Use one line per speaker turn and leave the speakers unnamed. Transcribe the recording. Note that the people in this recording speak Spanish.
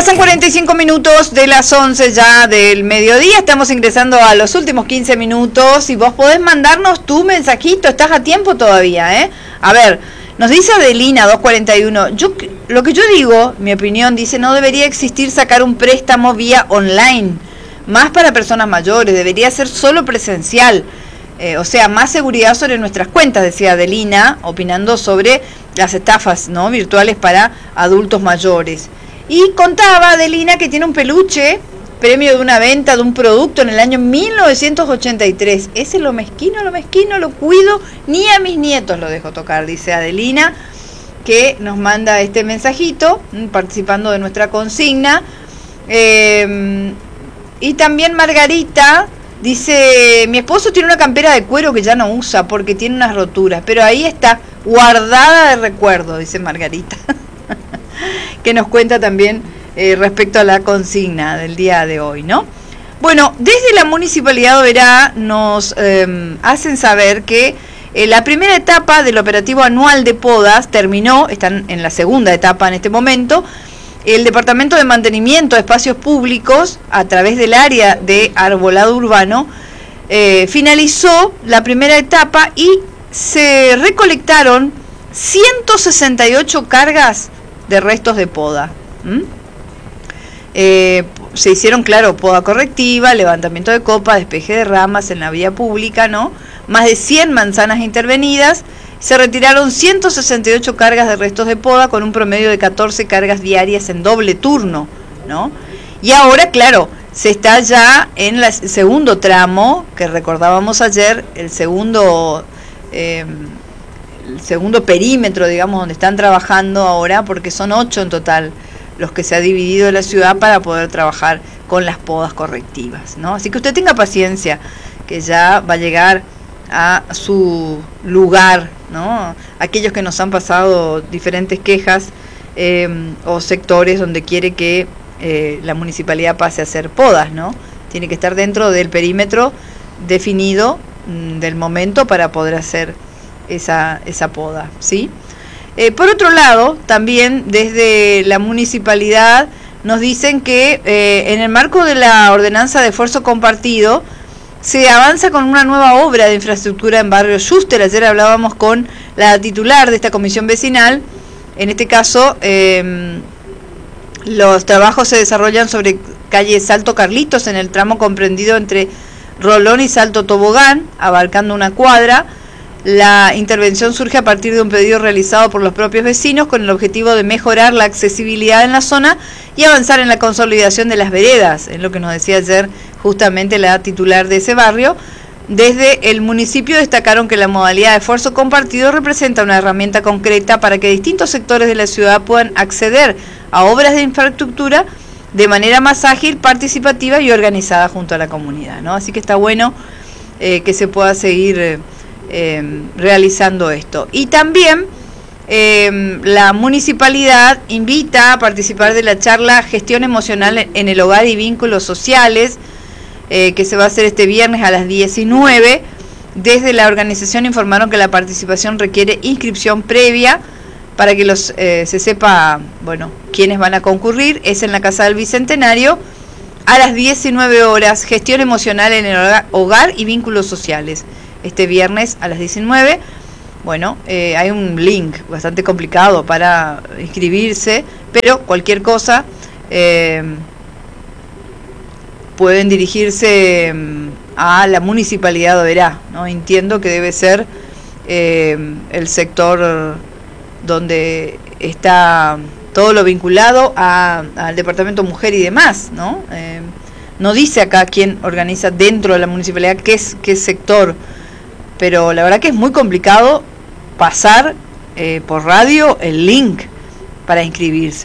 Pasan 45 minutos de las 11 ya del mediodía, estamos ingresando a los últimos 15 minutos y vos podés mandarnos tu mensajito, estás a tiempo todavía, ¿eh? A ver, nos dice Adelina 241, lo que yo digo, mi opinión, dice, no debería existir sacar un préstamo vía online, más para personas mayores, debería ser solo presencial, o sea, más seguridad sobre nuestras cuentas, decía Adelina, opinando sobre las estafas, ¿no?, virtuales para adultos mayores. Y contaba Adelina que tiene un peluche, premio de una venta de un producto en el año 1983. Ese lo mezquino, lo cuido, ni a mis nietos lo dejo tocar, dice Adelina, que nos manda este mensajito, participando de nuestra consigna. Y también Margarita dice, mi esposo tiene una campera de cuero que ya no usa porque tiene unas roturas, pero ahí está, guardada de recuerdo, dice Margarita. Que nos cuenta también respecto a la consigna del día de hoy, ¿no? Bueno, desde la Municipalidad de Oberá nos hacen saber que la primera etapa del operativo anual de podas terminó, están en la segunda etapa en este momento. El Departamento de Mantenimiento de Espacios Públicos, a través del área de arbolado urbano, finalizó la primera etapa y se recolectaron 168 cargas de restos de poda. Se hicieron, claro, poda correctiva, levantamiento de copa, despeje de ramas en la vía pública, ¿no? Más de 100 manzanas intervenidas. Se retiraron 168 cargas de restos de poda con un promedio de 14 cargas diarias en doble turno, ¿no? Y ahora, claro, se está ya en el segundo tramo, que recordábamos ayer, el segundo perímetro, digamos, donde están trabajando ahora, porque son 8 en total los que se ha dividido la ciudad para poder trabajar con las podas correctivas, ¿no? Así que usted tenga paciencia, que ya va a llegar a su lugar, ¿no? Aquellos que nos han pasado diferentes quejas o sectores donde quiere que la municipalidad pase a hacer podas, ¿no? Tiene que estar dentro del perímetro definido del momento para poder hacer esa poda, ¿sí? Por otro lado, también desde la municipalidad nos dicen que en el marco de la ordenanza de esfuerzo compartido se avanza con una nueva obra de infraestructura en Barrio Schuster. Ayer hablábamos con la titular de esta comisión vecinal. En este caso, los trabajos se desarrollan sobre calle Salto Carlitos, en el tramo comprendido entre Rolón y Salto Tobogán, abarcando una cuadra. La intervención surge a partir de un pedido realizado por los propios vecinos con el objetivo de mejorar la accesibilidad en la zona y avanzar en la consolidación de las veredas, es lo que nos decía ayer justamente la titular de ese barrio. Desde el municipio destacaron que la modalidad de esfuerzo compartido representa una herramienta concreta para que distintos sectores de la ciudad puedan acceder a obras de infraestructura de manera más ágil, participativa y organizada junto a la comunidad, ¿no? Así que está bueno que se pueda seguir realizando esto. Y también la municipalidad invita a participar de la charla Gestión Emocional en el Hogar y Vínculos Sociales, que se va a hacer este viernes a las 19. Desde la organización informaron que la participación requiere inscripción previa para que se sepa, bueno, quiénes van a concurrir. Es en la Casa del Bicentenario a las 19 horas, Gestión Emocional en el Hogar y Vínculos Sociales. Este viernes a las 19, bueno, hay un link bastante complicado para inscribirse, pero cualquier cosa pueden dirigirse a la Municipalidad de Oberá, ¿no? Entiendo que debe ser el sector donde está todo lo vinculado al Departamento Mujer y demás, ¿no? No dice acá quién organiza dentro de la municipalidad qué sector, pero la verdad que es muy complicado pasar por radio el link para inscribirse.